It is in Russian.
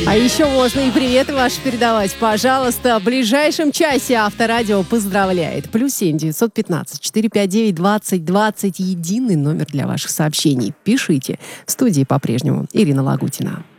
А еще можно и приветы ваши передавать. Пожалуйста, в ближайшем часе Авторадио поздравляет. +7 915 459 20 20. Единый номер для ваших сообщений. Пишите. В студии по-прежнему Ирина Лагутина.